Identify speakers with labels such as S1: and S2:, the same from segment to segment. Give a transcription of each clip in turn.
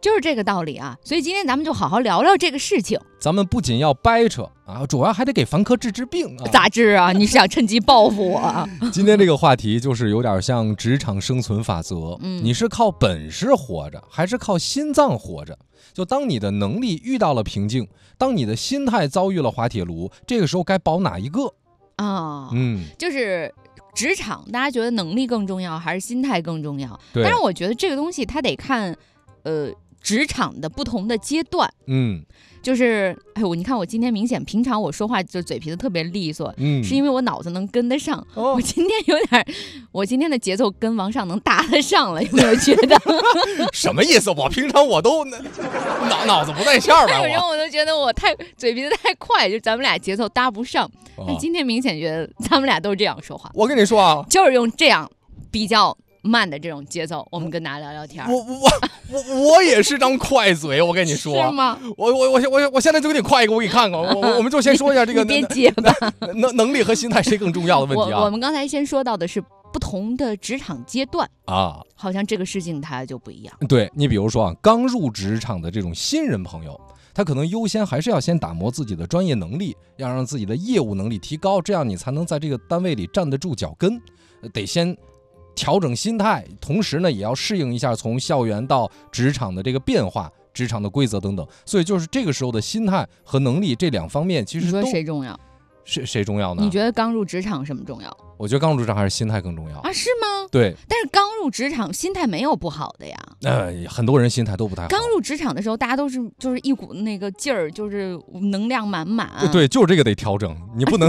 S1: 就是这个道理啊。所以今天咱们就好好聊聊这个事情。
S2: 咱们不仅要掰扯啊，主要还得给凡客治病啊。
S1: 咋治啊？你是想趁机报复我啊？
S2: 今天这个话题就是有点像职场生存法则，你是靠本事活着，还是靠心脏活着？就当你的能力遇到了瓶颈，当你的心态遭遇了滑铁卢，这个时候该保哪一个？
S1: 就是职场，大家觉得能力更重要还是心态更重要？
S2: 对。
S1: 但是我觉得这个东西它得看，职场的不同的阶段。就是你看我今天明显，平常我说话就嘴皮子特别利索，是因为我脑子能跟得上。我今天有点，我今天的节奏跟王上能搭得上了，有没有觉得？
S2: 什么意思？我平常我都脑子不在线吧？
S1: 有时候我都觉得我嘴皮子太快，就咱们俩节奏搭不上。但今天明显觉得咱们俩都是这样说话。
S2: 我跟你说啊，
S1: 就是用这样比较慢的这种节奏，我们跟大家聊聊天。
S2: 我也是张快嘴，我跟你说。
S1: 是吗？
S2: 我现在就给你快一个，我给你看看。我们就先说一下这个，
S1: 你别结巴。
S2: 能力和心态谁更重要的问题啊？
S1: 我们刚才先说到的是不同的职场阶段
S2: 啊，
S1: 好像这个事情它就不一样。
S2: 对，你比如说啊，刚入职场的这种新人朋友，他可能优先还是要先打磨自己的专业能力，要让自己的业务能力提高，这样你才能在这个单位里站得住脚跟。得先调整心态，同时呢，也要适应一下从校园到职场的这个变化、职场的规则等等。所以就是这个时候的心态和能力这两方面，其实
S1: 你说谁重要？
S2: 谁重要呢？
S1: 你觉得刚入职场什么重要？
S2: 我觉得刚入职场还是心态更重要
S1: 啊？是吗？
S2: 对。
S1: 但是刚入职场心态没有不好的呀。
S2: 很多人心态都不太好。
S1: 刚入职场的时候，大家都是就是一股那个劲儿，就是能量满满。
S2: 对，就是这个得调整，你不能。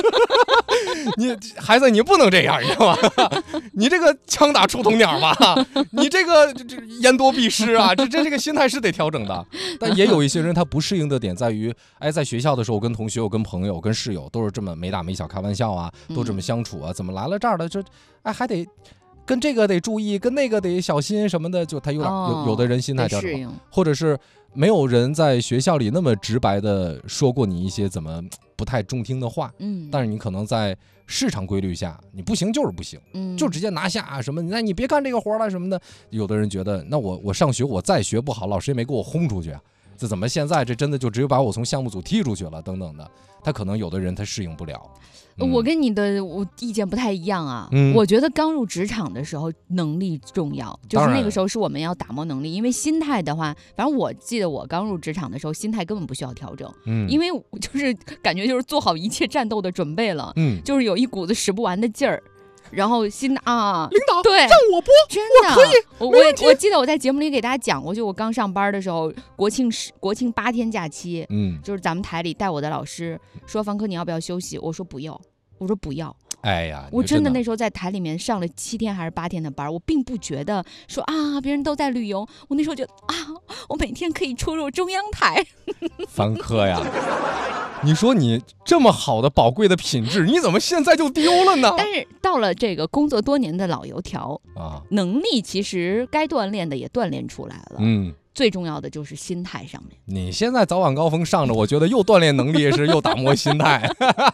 S2: 孩子，你不能这样，你知道吗？你这个枪打出头鸟吧，你这个言多必失啊，这个心态是得调整的。但也有一些人他不适应的点在于，在学校的时候跟同学、跟朋友、跟室友都是这么没大没小开玩笑啊，都这么相处啊，怎么来了这儿的还得跟这个得注意，跟那个得小心什么的，就他有的人心态调整，或者是没有人在学校里那么直白的说过你一些怎么不太中听的话，但是你可能在市场规律下，你不行就是不行，就直接拿下什么，那你别干这个活了什么的。有的人觉得，那我上学我再学不好，老师也没给我轰出去啊，这怎么现在这真的就直接把我从项目组踢出去了等等的，他可能有的人他适应不了。
S1: 我跟你的意见不太一样啊，我觉得刚入职场的时候能力重要，就是那个时候是我们要打磨能力，因为心态的话，反正我记得我刚入职场的时候，心态根本不需要调整，因为就是感觉就是做好一切战斗的准备了，就是有一股子使不完的劲儿。然后领
S2: 导
S1: 对
S2: 让我播，
S1: 真的
S2: 我可以，
S1: 我记得我在节目里给大家讲过，就我刚上班的时候，国庆8天假期，就是咱们台里带我的老师说，方科你要不要休息？我说不要，不要。
S2: 哎呀，
S1: 我真的那时候在台里面上了7天还是8天的班，我并不觉得说啊别人都在旅游，我那时候觉得啊我每天可以出入中央台。
S2: 方科呀，你说你这么好的宝贵的品质，你怎么现在就丢了呢？
S1: 但是到了这个工作多年的老油条啊，能力其实该锻炼的也锻炼出来了，最重要的就是心态上面。
S2: 你现在早晚高峰上着，我觉得又锻炼能力是又打磨心态。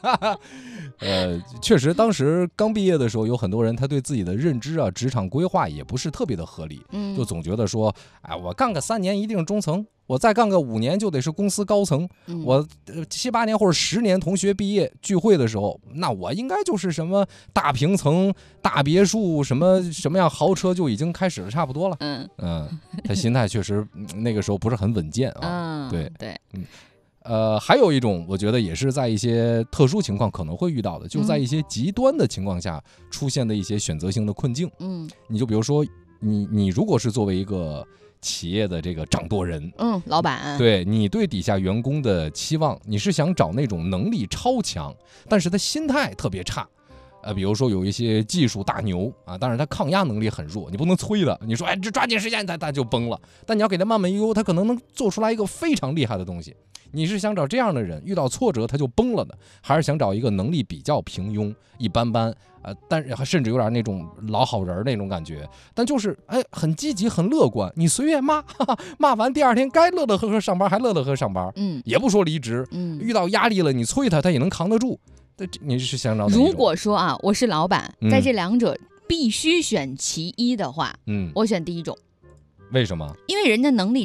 S2: 确实，当时刚毕业的时候，有很多人他对自己的认知啊、职场规划也不是特别的合理，就总觉得说，我干个3年一定中层，我再干个5年就得是公司高层，我7、8年或者10年同学毕业聚会的时候，那我应该就是什么大平层、大别墅，什么样豪车就已经开始了，差不多了。他心态确实那个时候不是很稳健啊。对，还有一种，我觉得也是在一些特殊情况可能会遇到的，就在一些极端的情况下出现的一些选择性的困境。你就比如说，你如果是作为一个企业的这个掌舵人，
S1: 老板，
S2: 对你对底下员工的期望，你是想找那种能力超强，但是他心态特别差。比如说有一些技术大牛啊，但是他抗压能力很弱，你不能催他，你说这抓紧时间他就崩了，但你要给他慢慢悠，他可能能做出来一个非常厉害的东西。你是想找这样的人，遇到挫折他就崩了的，还是想找一个能力比较平庸一般般但是甚至有点那种老好人那种感觉，但就是很积极很乐观，你随便骂，骂完第2天该乐乐呵呵上班还乐乐呵呵上班，也不说离职，遇到压力了你催他也能扛得住。你是想找哪种？
S1: 如果说我是老板，在这2者必须选其一的话，我选第一种。
S2: 为什么？
S1: 因为人家能力